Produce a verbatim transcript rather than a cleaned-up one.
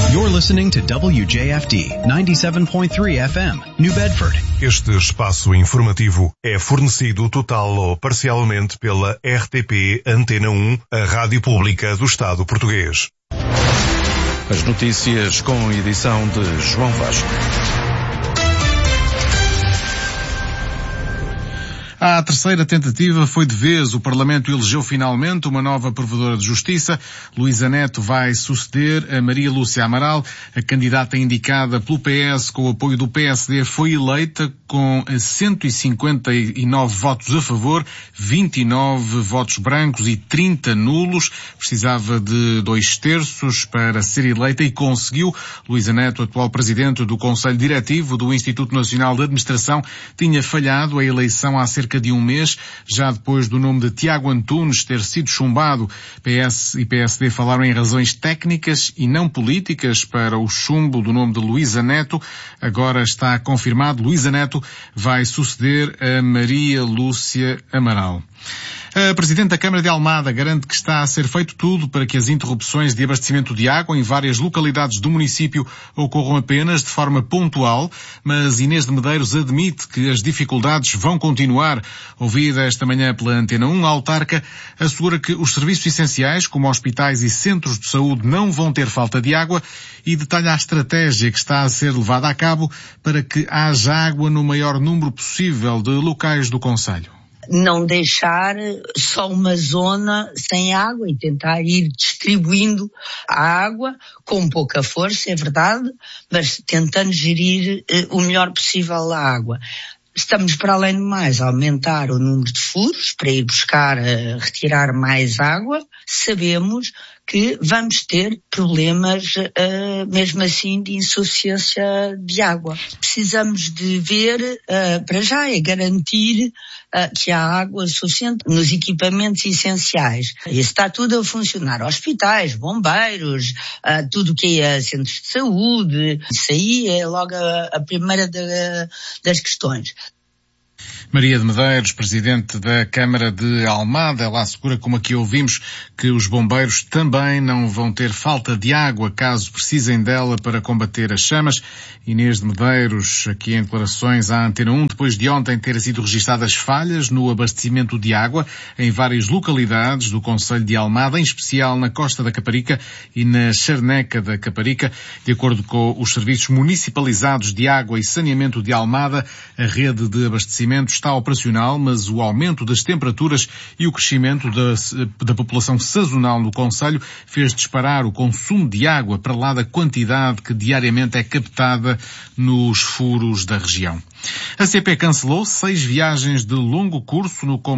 You're listening to W J F D ninety-seven point three F M, New Bedford. Este espaço informativo é fornecido total ou parcialmente pela R T P Antena um, a rádio pública do Estado português. As notícias com edição de João Vasco. À terceira tentativa foi de vez. O Parlamento elegeu finalmente uma nova Provedora de Justiça. Luísa Neto vai suceder a Maria Lúcia Amaral. A candidata indicada pelo P S com o apoio do P S D foi eleita com cento e cinquenta e nove votos a favor, vinte e nove votos brancos e trinta nulos. Precisava de dois terços para ser eleita e conseguiu. Luísa Neto, atual presidente do Conselho Diretivo do Instituto Nacional de Administração, tinha falhado a eleição há cerca de um mês, já depois do nome de Tiago Antunes ter sido chumbado. P S e P S D falaram em razões técnicas e não políticas para o chumbo do nome de Luísa Neto. Agora está confirmado. Luísa Neto vai suceder a Maria Lúcia Amaral. A Presidente da Câmara de Almada garante que está a ser feito tudo para que as interrupções de abastecimento de água em várias localidades do município ocorram apenas de forma pontual, mas Inês de Medeiros admite que as dificuldades vão continuar. Ouvida esta manhã pela Antena um, a autarca assegura que os serviços essenciais, como hospitais e centros de saúde, não vão ter falta de água e detalha a estratégia que está a ser levada a cabo para que haja água no maior número possível de locais do concelho. Não deixar só uma zona sem água e tentar ir distribuindo a água com pouca força, é verdade, mas tentando gerir eh, o melhor possível a água. Estamos, para além do mais, a aumentar o número de furos para ir buscar, uh, retirar mais água. Sabemos que vamos ter problemas, uh, mesmo assim, de insuficiência de água. Precisamos de ver, uh, para já, é garantir uh, que há água suficiente nos equipamentos essenciais. Isso está tudo a funcionar. Hospitais, bombeiros, uh, tudo o que é centros de saúde. Isso aí é logo a, a primeira da, das questões. Maria de Medeiros, presidente da Câmara de Almada, ela assegura, como aqui ouvimos, que os bombeiros também não vão ter falta de água caso precisem dela para combater as chamas. Inês de Medeiros, aqui em declarações à Antena um, depois de ontem terem sido registadas falhas no abastecimento de água em várias localidades do concelho de Almada, em especial na Costa da Caparica e na Charneca da Caparica. De acordo com os serviços municipalizados de água e saneamento de Almada, a rede de abastecimento está operacional, mas o aumento das temperaturas e o crescimento da, da população sazonal no concelho fez disparar o consumo de água para lá da quantidade que diariamente é captada nos furos da região. A C P cancelou seis viagens de longo curso no